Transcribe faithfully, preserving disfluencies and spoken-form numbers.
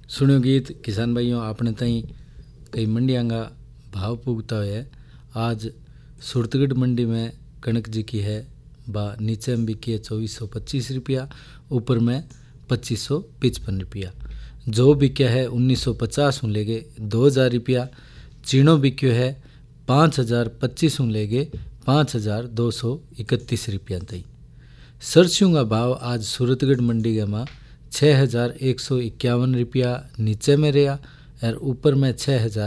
सुनियो गीत किसान भाइयों आपने तई कई मंडियां का भाव पुगता है। आज सूरतगढ़ मंडी में कणक जी की है बा नीचे में बिकी है चौबीस सौ पच्चीस रुपया, ऊपर में पच्चीस सौ पचपन रुपया। जो बिक्या है उन्नीस सौ पचास हूँ लेगे दो हज़ार रुपया। चीणो बिक्यो है पाँच हज़ार पच्चीस हूँ लेगे पाँच हज़ार दो सौ इकतीस रुपया तई। सरसों का भाव आज सूरतगढ़ मंडी के में छः हज़ार एक सौ इक्यावन रुपया नीचे में रहा और ऊपर में छः हज़ार